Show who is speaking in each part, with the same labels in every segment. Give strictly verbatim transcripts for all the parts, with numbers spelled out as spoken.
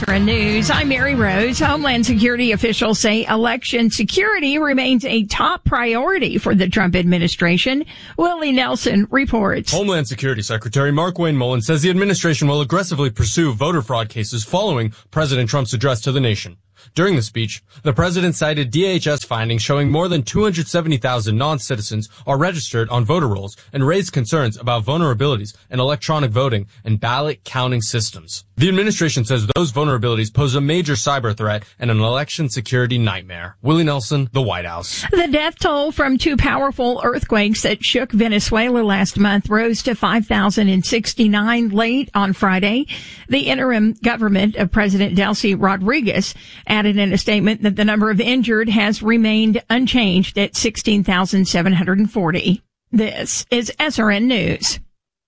Speaker 1: S R N News. I'm Mary Rose. Homeland Security officials say election security remains a top priority for the Trump administration. Willie Nelson reports.
Speaker 2: Homeland Security Secretary Markwayne Mullin says the administration will aggressively pursue voter fraud cases following President Trump's address to the nation. During the speech, the president cited D H S findings showing more than two hundred seventy thousand non-citizens are registered on voter rolls and raised concerns about vulnerabilities in electronic voting and ballot counting systems. The administration says those vulnerabilities pose a major cyber threat and an election security nightmare. Willie Nelson, the White House.
Speaker 1: The death toll from two powerful earthquakes that shook Venezuela last month rose to five thousand sixty-nine late on Friday. The interim government of President Delcy Rodriguez added in a statement that the number of injured has remained unchanged at sixteen thousand seven hundred forty. This is S R N News.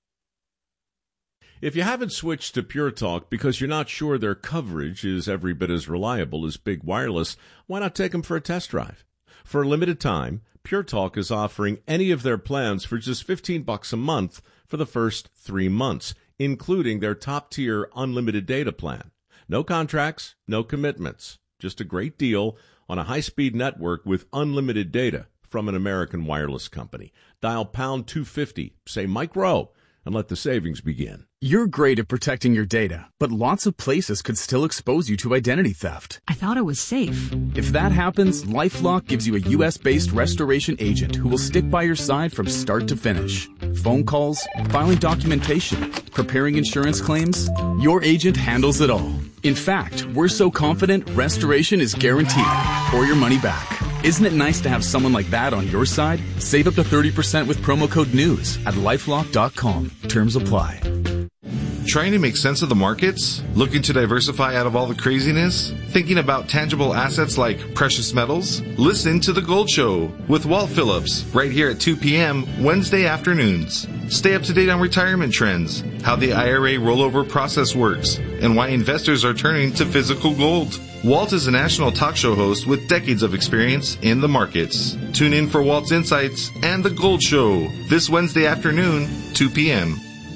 Speaker 3: If you haven't switched to Pure Talk because you're not sure their coverage is every bit as reliable as Big Wireless, why not take them for a test drive? For a limited time, Pure Talk is offering any of their plans for just fifteen bucks a month for the first three months, including their top-tier unlimited data plan. No contracts, no commitments. Just a great deal on a high-speed network with unlimited data from an American wireless company. Dial pound two fifty, say Mike Rowe, and let the savings begin.
Speaker 4: You're great at protecting your data, but lots of places could still expose you to identity theft.
Speaker 5: I thought it was safe.
Speaker 4: If that happens, LifeLock gives you a U S-based restoration agent who will stick by your side from start to finish. Phone calls, filing documentation, preparing insurance claims, your agent handles it all. In fact, we're so confident restoration is guaranteed or your money back. Isn't it nice to have someone like that on your side? Save up to thirty percent with promo code NEWS at lifelock dot com. Terms apply.
Speaker 6: Trying to make sense of the markets? Looking to diversify out of all the craziness? Thinking about tangible assets like precious metals? Listen to The Gold Show with Walt Phillips right here at two p.m. Wednesday afternoons. Stay up to date on retirement trends, how the I R A rollover process works, and why investors are turning to physical gold. Walt is a national talk show host with decades of experience in the markets. Tune in for Walt's Insights and The Gold Show this Wednesday afternoon, two p.m.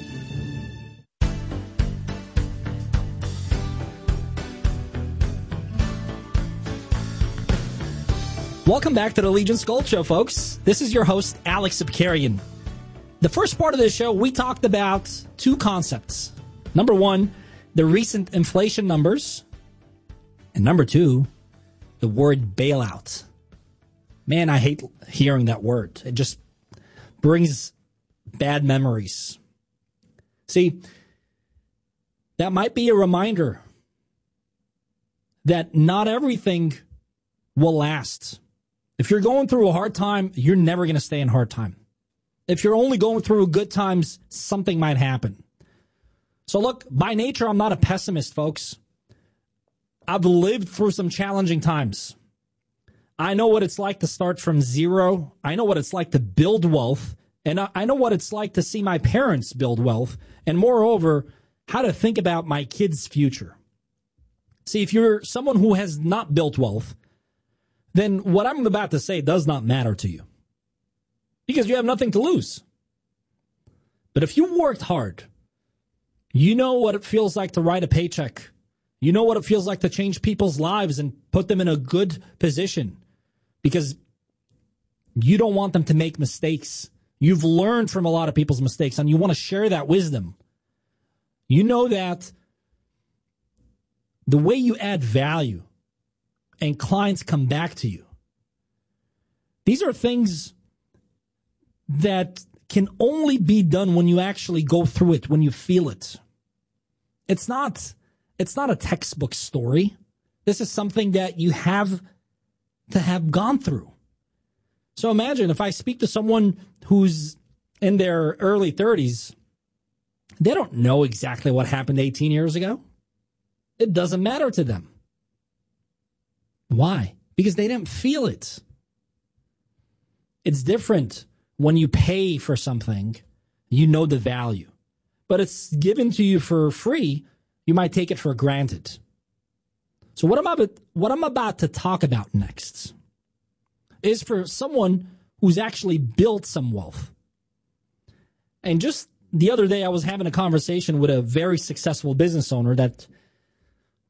Speaker 7: Welcome back to the Allegiance Gold Show, folks. This is your host, Alex Abkarian. The first part of the show, we talked about two concepts. Number one, the recent inflation numbers. And number two, the word bailout. Man, I hate hearing that word. It just brings bad memories. See, that might be a reminder that not everything will last. If you're going through a hard time, you're never going to stay in hard time. If you're only going through good times, something might happen. So look, by nature, I'm not a pessimist, folks. I've lived through some challenging times. I know what it's like to start from zero. I know what it's like to build wealth. And I know what it's like to see my parents build wealth. And moreover, how to think about my kids' future. See, if you're someone who has not built wealth, then what I'm about to say does not matter to you because you have nothing to lose. But if you worked hard, you know what it feels like to write a paycheck. You know what it feels like to change people's lives and put them in a good position because you don't want them to make mistakes. You've learned from a lot of people's mistakes and you want to share that wisdom. You know that the way you add value and clients come back to you. These are things that can only be done when you actually go through it, when you feel it. It's not, it's not a textbook story. This is something that you have to have gone through. So imagine if I speak to someone who's in their early thirties, they don't know exactly what happened eighteen years ago. It doesn't matter to them. Why? Because they didn't feel it. It's different when you pay for something, you know the value. But it's given to you for free, you might take it for granted. So what I'm about, what I'm about to talk about next is for someone who's actually built some wealth. And just the other day, I was having a conversation with a very successful business owner that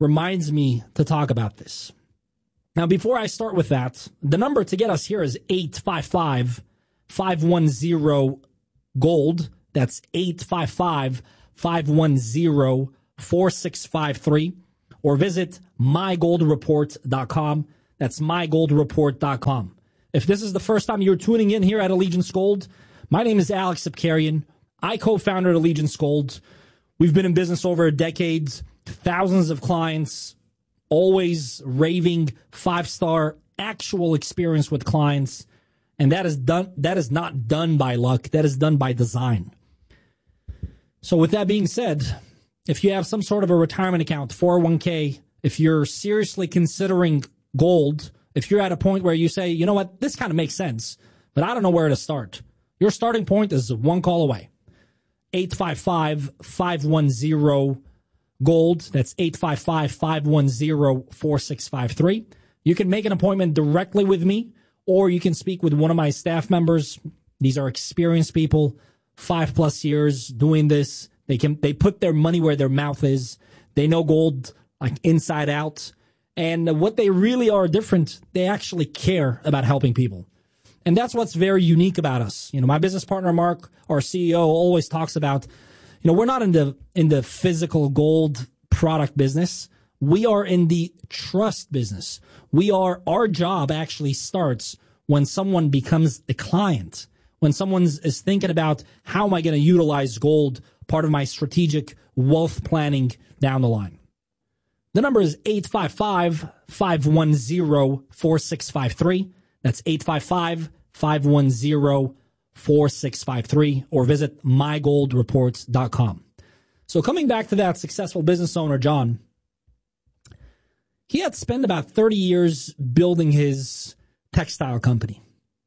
Speaker 7: reminds me to talk about this. Now, before I start with that, the number to get us here is eight five five, five one zero, GOLD. That's eight five five, five one zero, four six five three. Or visit my gold report dot com. That's my gold report dot com. If this is the first time you're tuning in here at Allegiance Gold, my name is Alex Sipkarian. I co-founded Allegiance Gold. We've been in business over a decade, thousands of clients, always raving five-star actual experience with clients. And that is done. That is not done by luck. That is done by design. So with that being said, if you have some sort of a retirement account, four oh one k, if you're seriously considering gold, if you're at a point where you say, you know what, this kind of makes sense, but I don't know where to start, your starting point is one call away. eight five five, five one zero, GOLD. That's eight five five, five one zero, four six five three. You can make an appointment directly with me, or you can speak with one of my staff members. These are experienced people, five plus years doing this. They can they put their money where their mouth is. They know gold like inside out. And what they really are different, they actually care about helping people. And that's what's very unique about us. You know, my business partner, Mark, our C E O, always talks about, you know, we're not in the in the physical gold product business. We are in the trust business. We are, our job actually starts when someone becomes a client, when someone is thinking about how am I going to utilize gold, part of my strategic wealth planning down the line. The number is eight five five, five one zero, four six five three. That's eight five five, five one zero, four six five three, or visit my gold report dot com. So coming back to that successful business owner, John, he had spent about thirty years building his textile company.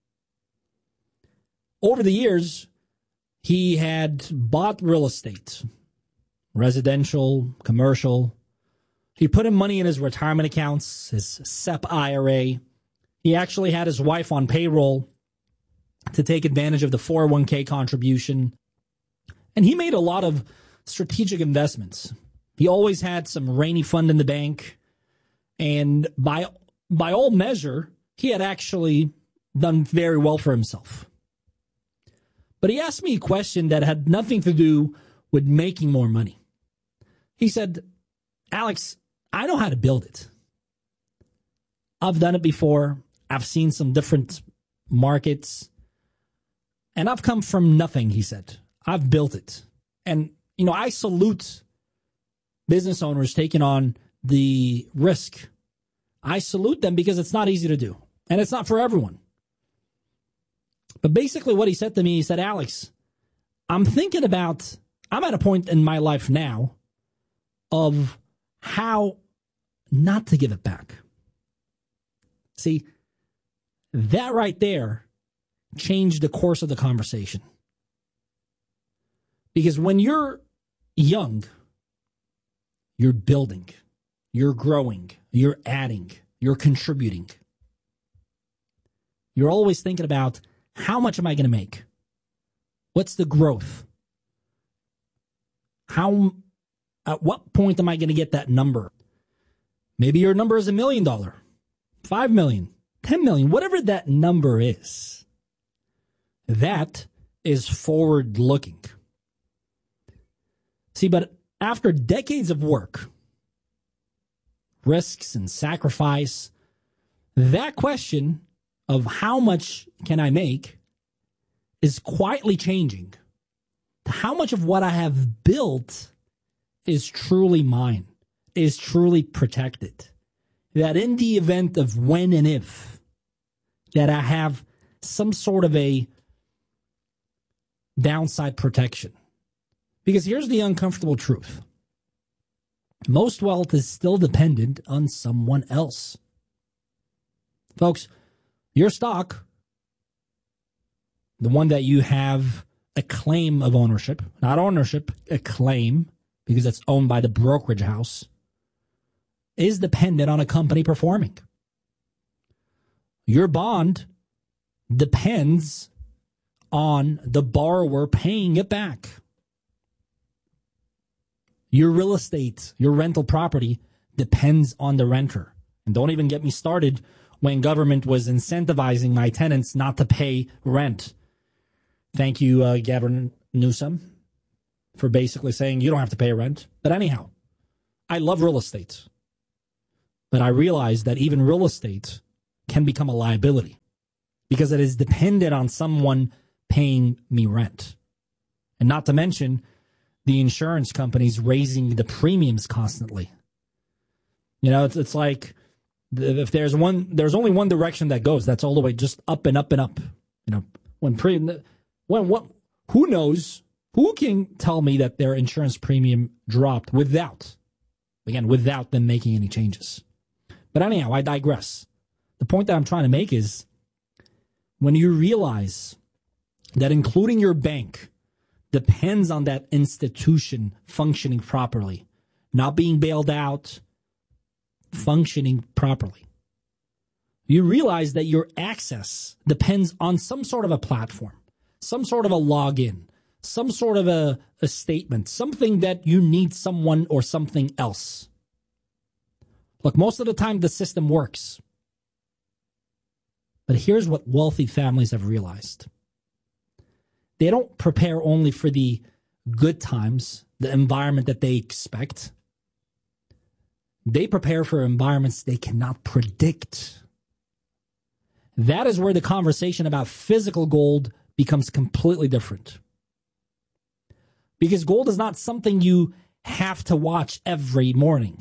Speaker 7: Over the years, he had bought real estate, residential, commercial. He put in money in his retirement accounts, his S E P I R A. He actually had his wife on payroll to take advantage of the four oh one k contribution. And he made a lot of strategic investments. He always had some rainy fund in the bank. And by by all measure, he had actually done very well for himself. But he asked me a question that had nothing to do with making more money. He said, Alex, I know how to build it. I've done it before. I've seen some different markets. And I've come from nothing, he said. I've built it. And, you know, I salute business owners taking on the risk. I salute them because it's not easy to do. And it's not for everyone. But basically what he said to me, he said, Alex, I'm thinking about, I'm at a point in my life now of how not to give it back. See, that right there changed the course of the conversation. Because when you're young, you're building, you're growing, you're adding, you're contributing. You're always thinking about, how much am I going to make? What's the growth? How, at what point am I going to get that number? Maybe your number is a million dollar, five million, ten million, whatever that number is. That is forward looking. See, but after decades of work, risks and sacrifice, that question of how much can I make is quietly changing. How much of what I have built is truly mine, is truly protected. That in the event of when and if, that I have some sort of a downside protection. Because here's the uncomfortable truth. Most wealth is still dependent on someone else. Folks, your stock, the one that you have a claim of ownership, not ownership, a claim, because it's owned by the brokerage house, is dependent on a company performing. Your bond depends on the borrower paying it back. Your real estate, your rental property, depends on the renter. And don't even get me started when government was incentivizing my tenants not to pay rent. Thank you, uh, Gavin Newsom, for basically saying you don't have to pay rent. But anyhow, I love real estate. But I realize that even real estate can become a liability because it is dependent on someone paying me rent. And not to mention the insurance companies raising the premiums constantly. You know, it's, it's like if there's one, there's only one direction that goes. That's all the way just up and up and up. You know, when pre, when what, who knows? Who can tell me that their insurance premium dropped without, again, without them making any changes? But anyhow, I digress. The point that I'm trying to make is when you realize that including your bank depends on that institution functioning properly, not being bailed out, functioning properly, you realize that your access depends on some sort of a platform, some sort of a login, some sort of a, a statement, something that you need someone or something else. Look, most of the time the system works. But here's what wealthy families have realized. They don't prepare only for the good times, the environment that they expect. They prepare for environments they cannot predict. That is where the conversation about physical gold becomes completely different. Because gold is not something you have to watch every morning.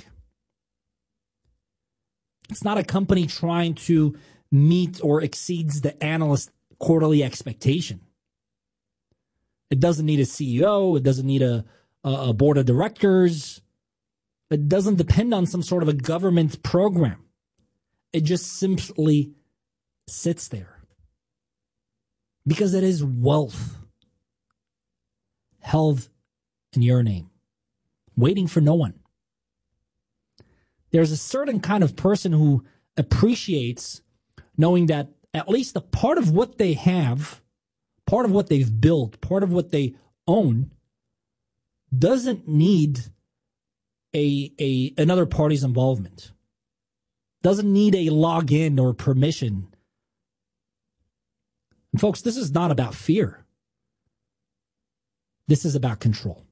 Speaker 7: It's not a company trying to meet or exceeds the analyst quarterly expectation. It doesn't need a C E O. It doesn't need a, a board of directors. It doesn't depend on some sort of a government program. It just simply sits there. Because it is wealth held in your name, waiting for no one. There's a certain kind of person who appreciates knowing that at least a part of what they have, part of what they've built, part of what they own, doesn't need a, a another party's involvement. Doesn't need a login or permission. And folks, this is not about fear. This is about control.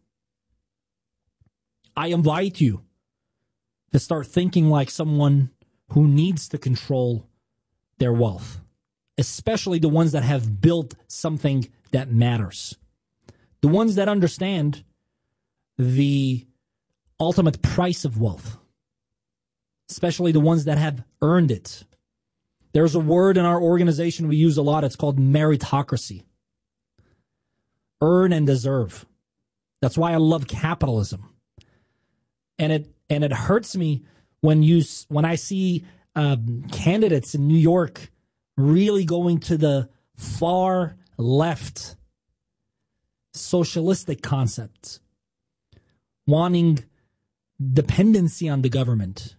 Speaker 7: I invite you to start thinking like someone who needs to control their wealth, especially the ones that have built something that matters. The ones that understand the ultimate price of wealth, especially the ones that have earned it. There's a word in our organization we use a lot. It's called meritocracy. Earn and deserve. That's why I love capitalism. And it and it hurts me when you when I see um, candidates in New York really going to the far left socialistic concepts, wanting dependency on the government.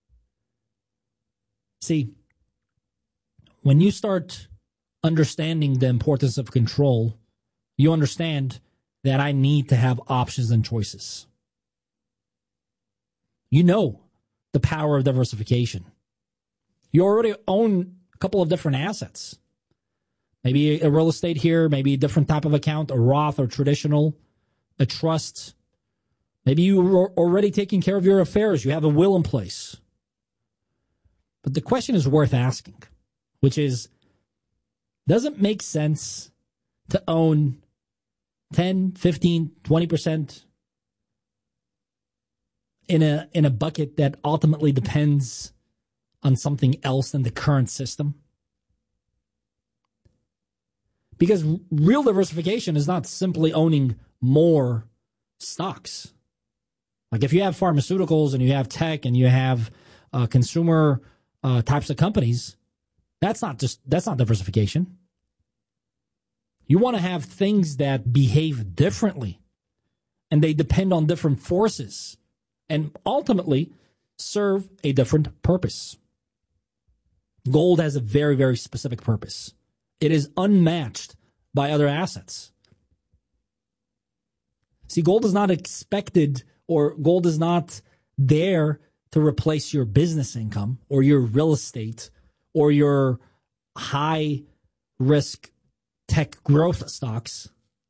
Speaker 7: See, when you start understanding the importance of control, you understand that I need to have options and choices. You know the power of diversification. You already own a couple of different assets. Maybe a real estate here, maybe a different type of account, a Roth or traditional, a trust. Maybe you are already taking care of your affairs. You have a will in place. But the question is worth asking, which is, does it make sense to own ten, fifteen, twenty percent in a in a bucket that ultimately depends on something else than the current system? Because real diversification is not simply owning more stocks. Like if you have pharmaceuticals and you have tech and you have uh, consumer uh, types of companies, that's not just that's not diversification. You want to have things that behave differently and they depend on different forces and ultimately serve a different purpose. Gold has a very, very specific purpose. It is unmatched by other assets. See, gold is not expected or gold is not there to replace your business income or your real estate or your high risk tech growth stocks.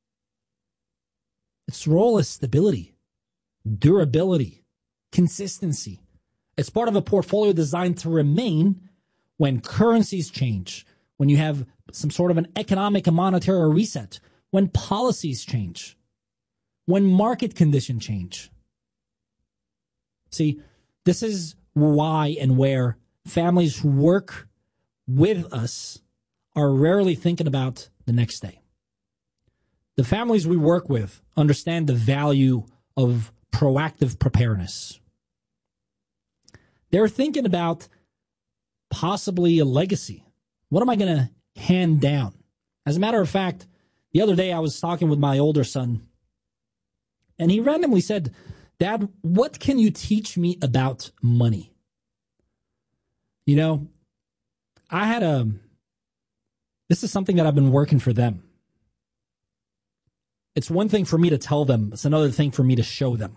Speaker 7: Its role is stability, durability, consistency. It's part of a portfolio designed to remain when currencies change, when you have some sort of an economic and monetary reset, when policies change, when market conditions change. See, this is why and where families who work with us are rarely thinking about the next day. The families we work with understand the value of proactive preparedness. They're thinking about possibly a legacy. What am I going to hand down? As a matter of fact, the other day I was talking with my older son, and he randomly said, "Dad, what can you teach me about money?" You know, I had a, this is something that I've been working for them. It's one thing for me to tell them. It's another thing for me to show them.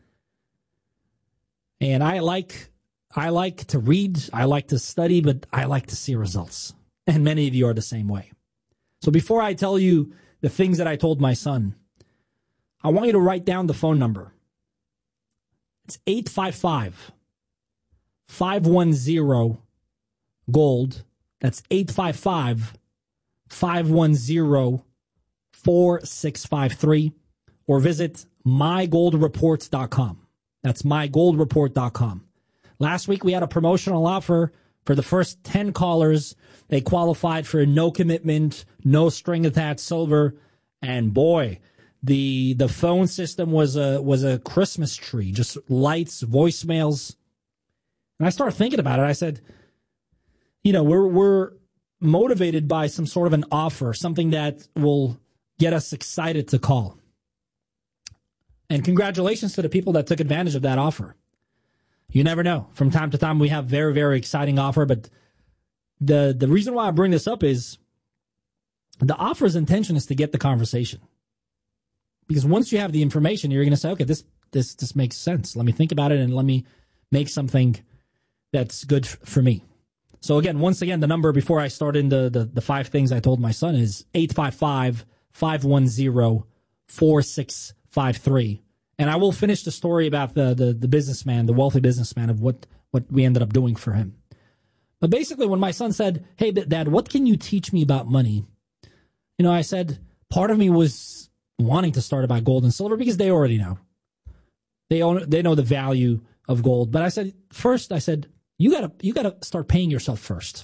Speaker 7: And I like, I like to read, I like to study, but I like to see results. And many of you are the same way. So before I tell you the things that I told my son, I want you to write down the phone number. It's eight five five, five one zero, GOLD. That's eight five five, five one zero, four six five three. Or visit my gold report dot com. That's my gold report dot com. Last week we had a promotional offer for the first ten callers. They qualified for no commitment, no string attached silver. And boy, the the phone system was a was a Christmas tree, just lights, voicemails. And I started thinking about it. I said, you know, we're we're motivated by some sort of an offer, something that will get us excited to call. And congratulations to the people that took advantage of that offer. You never know. From time to time, we have very, very exciting offer. But the the reason why I bring this up is the offer's intention is to get the conversation. Because once you have the information, you're going to say, okay, this this this makes sense. Let me think about it and let me make something that's good f- for me. So again, once again, the number before I start in the, the, the five things I told my son is eight five five, five one zero, four six five three. And I will finish the story about the, the, the businessman, the wealthy businessman, of what, what we ended up doing for him. But basically, when my son said, hey, Dad, what can you teach me about money? You know, I said, part of me was wanting to start about gold and silver because they already know. They own, they know the value of gold. But I said, first, I said, you gotta, you gotta start paying yourself first.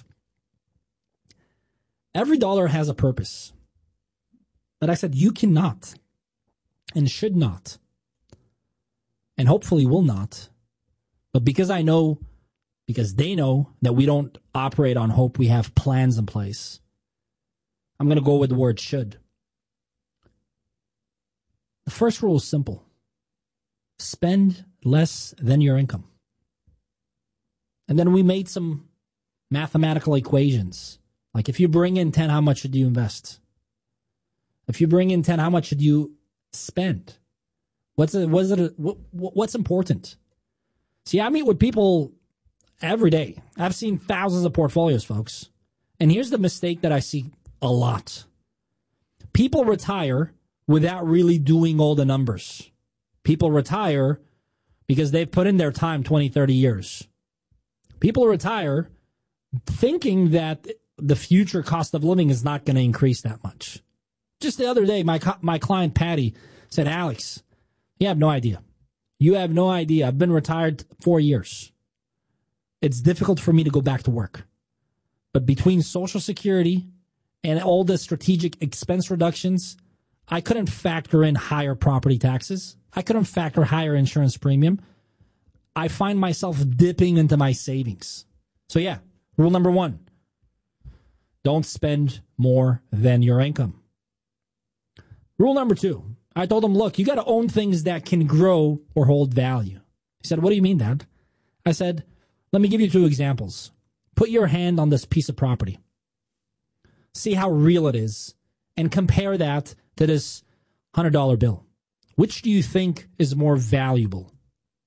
Speaker 7: Every dollar has a purpose. But I said, you cannot and should not, and hopefully will not, but because I know, because they know that we don't operate on hope, we have plans in place, I'm going to go with the word should. The first rule is simple. Spend less than your income. And then we made some mathematical equations. Like if you bring in ten, how much should you invest? If you bring in ten, how much should you spend? What's it, what's it, what, what's important? See, I meet with people every day. I've seen thousands of portfolios, folks. And here's the mistake that I see a lot. People retire without really doing all the numbers. People retire because they've put in their time twenty, thirty years. People retire thinking that the future cost of living is not going to increase that much. Just the other day, my my client, Patty, said, Alex, you have no idea. You have no idea. I've been retired four years. It's difficult for me to go back to work. But between Social Security and all the strategic expense reductions, I couldn't factor in higher property taxes. I couldn't factor higher insurance premium. I find myself dipping into my savings. So yeah, rule number one, don't spend more than your income. Rule number two, I told him, look, you got to own things that can grow or hold value. He said, what do you mean, Dad? I said, let me give you two examples. Put your hand on this piece of property. See how real it is and compare that to this one hundred dollar bill. Which do you think is more valuable?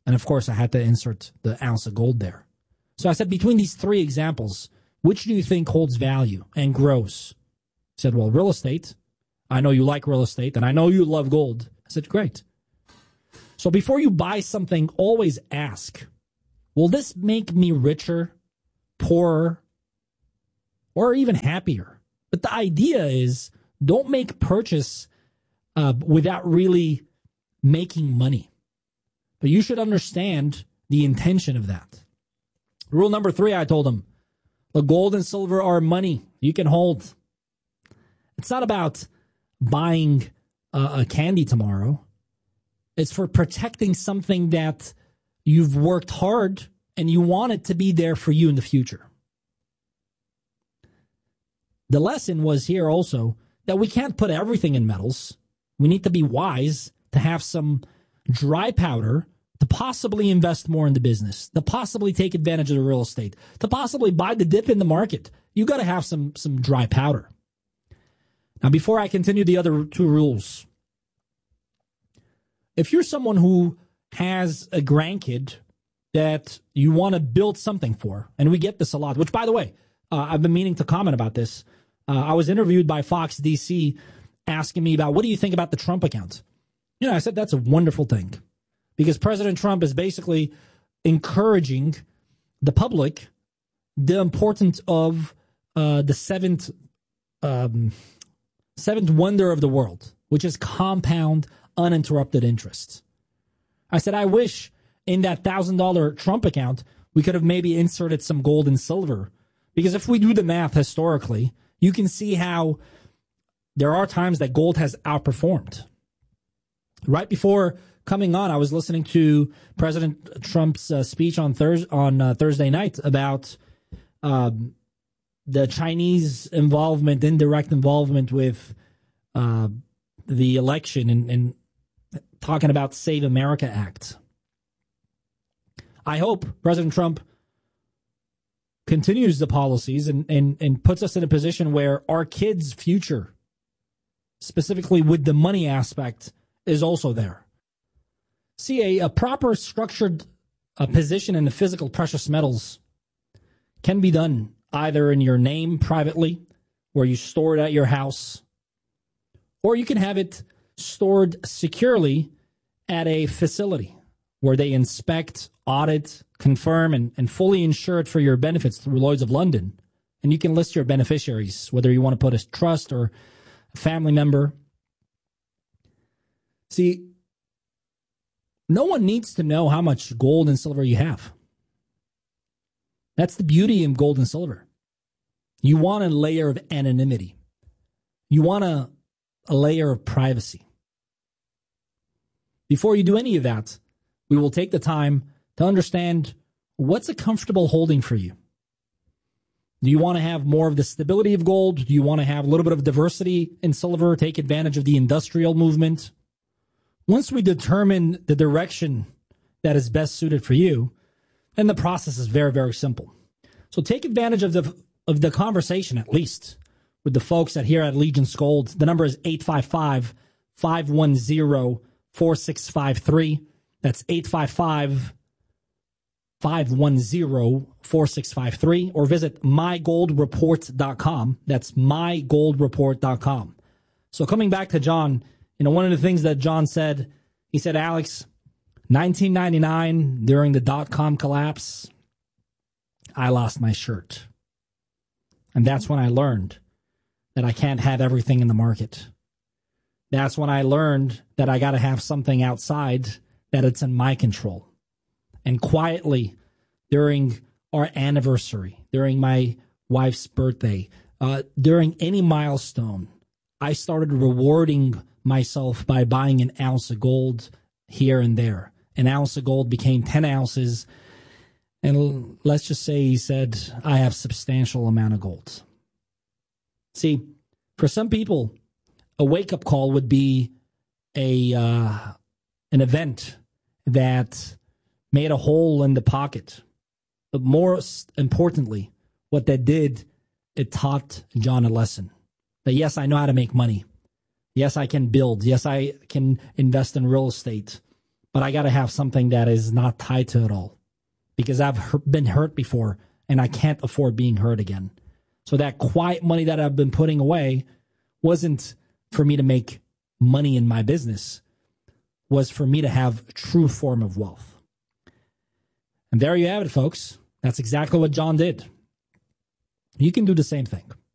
Speaker 7: And of course, I had to insert the ounce of gold there. So I said, between these three examples, which do you think holds value and grows? He said, well, real estate. I know you like real estate, and I know you love gold. I said, great. So before you buy something, always ask, will this make me richer, poorer, or even happier? But the idea is, don't make purchase uh, without really making money. But you should understand the intention of that. Rule number three, I told him, the gold and silver are money you can hold. It's not about buying uh, a candy tomorrow. It's for protecting something that you've worked hard and you want it to be there for you in the future. The lesson was here also that we can't put everything in metals. We need to be wise to have some dry powder to possibly invest more in the business, to possibly take advantage of the real estate, to possibly buy the dip in the market. You got to have some some dry powder. Now, before I continue the other two rules, if you're someone who has a grandkid that you want to build something for, and we get this a lot, which, by the way, uh, I've been meaning to comment about this. Uh, I was interviewed by Fox D C asking me about, what do you think about the Trump account? You know, I said that's a wonderful thing because President Trump is basically encouraging the public the importance of uh, the seventh um, seventh wonder of the world, which is compound uninterrupted interest. I said, I wish in that one thousand dollars Trump account, we could have maybe inserted some gold and silver. Because if we do the math historically, you can see how there are times that gold has outperformed. Right before coming on, I was listening to President Trump's uh, speech on, Thurs- on uh, Thursday night about um, the Chinese involvement, indirect involvement with uh, the election and, and talking about Save America Act. I hope President Trump continues the policies and, and, and puts us in a position where our kids' future, specifically with the money aspect, is also there. See, a, a proper structured uh, position in the physical precious metals can be done either in your name privately, where you store it at your house, or you can have it stored securely at a facility where they inspect, audit, confirm, and, and fully insure it for your benefits through Lloyd's of London. And you can list your beneficiaries, whether you want to put a trust or a family member. See, no one needs to know how much gold and silver you have. That's the beauty in gold and silver. You want a layer of anonymity. You want a, a layer of privacy. Before you do any of that, we will take the time to understand what's a comfortable holding for you. Do you want to have more of the stability of gold? Do you want to have a little bit of diversity in silver, take advantage of the industrial movement? Once we determine the direction that is best suited for you, then the process is very, very simple. So take advantage of the of the conversation, at least, with the folks that here at Legence Gold. The number is eight five five, five one zero, four six five three. That's eight five five, five one zero, four six five three. Or visit my gold report dot com. That's my gold report dot com. So coming back to John, you know, one of the things that John said, he said, Alex, nineteen ninety-nine, during the dot-com collapse, I lost my shirt. And that's when I learned that I can't have everything in the market. That's when I learned that I got to have something outside that it's in my control. And quietly, during our anniversary, during my wife's birthday, uh, during any milestone, I started rewarding myself by buying an ounce of gold here and there. An ounce of gold became ten ounces. And let's just say he said, I have substantial amount of gold. See, for some people, a wake-up call would be a uh, an event that made a hole in the pocket. But more importantly, what that did, it taught John a lesson. That yes, I know how to make money. Yes, I can build. Yes, I can invest in real estate. but I got to have something that is not tied to it all because I've been hurt before and I can't afford being hurt again. So that quiet money that I've been putting away wasn't for me to make money in my business, was for me to have a true form of wealth. And there you have it, folks. That's exactly what John did. You can do the same thing.